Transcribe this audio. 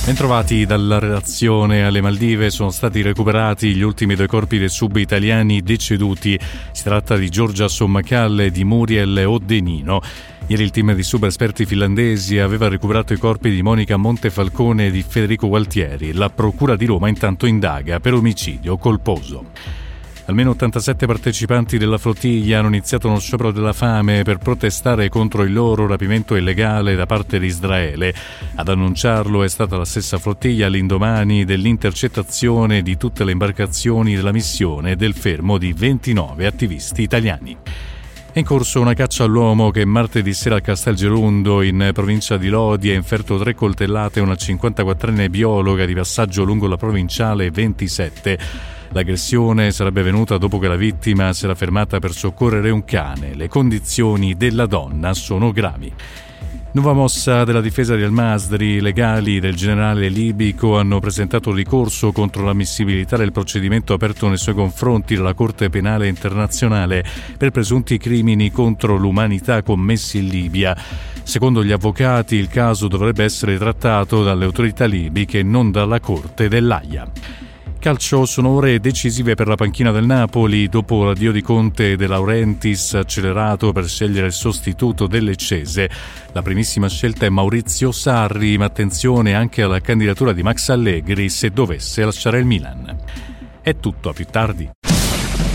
Bentrovati dalla redazione. Alle Maldive sono stati recuperati gli ultimi 2 corpi dei sub-italiani deceduti. Si tratta di Giorgia Sommakalle e di Muriel Odenino. Ieri il team di sub-esperti finlandesi aveva recuperato i corpi di Monica Montefalcone e di Federico Gualtieri. La Procura di Roma intanto indaga per omicidio colposo. Almeno 87 partecipanti della flottiglia hanno iniziato uno sciopero della fame per protestare contro il loro rapimento illegale da parte di Israele. Ad annunciarlo è stata la stessa flottiglia all'indomani dell'intercettazione di tutte le imbarcazioni della missione e del fermo di 29 attivisti italiani. È in corso una caccia all'uomo che martedì sera a Castelgerundo, in provincia di Lodi, ha inferto 3 coltellate a una 54enne biologa di passaggio lungo la provinciale 27. L'aggressione sarebbe venuta dopo che la vittima si era fermata per soccorrere un cane. Le condizioni della donna sono gravi. Nuova mossa della difesa di Al-Masri. I legali del generale libico hanno presentato ricorso contro l'ammissibilità del procedimento aperto nei suoi confronti dalla Corte Penale Internazionale per presunti crimini contro l'umanità commessi in Libia. Secondo gli avvocati, il caso dovrebbe essere trattato dalle autorità libiche e non dalla Corte dell'Aia. Calcio, sono ore decisive per la panchina del Napoli dopo l'addio di Conte e De Laurentiis, accelerato per scegliere il sostituto dell'Eccese. La primissima scelta è Maurizio Sarri, ma attenzione anche alla candidatura di Max Allegri se dovesse lasciare il Milan. È tutto, a più tardi.